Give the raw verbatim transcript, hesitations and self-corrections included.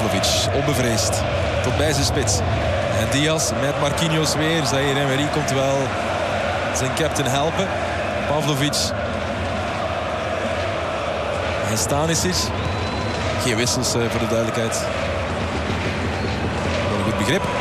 Pavlovic, onbevreesd, tot bij zijn spits. En Diaz met Marquinhos weer. Zaïre Emery komt wel zijn captain helpen. Pavlovic. En Stanisic. Geen wissels uh, voor de duidelijkheid. Voor een goed begrip.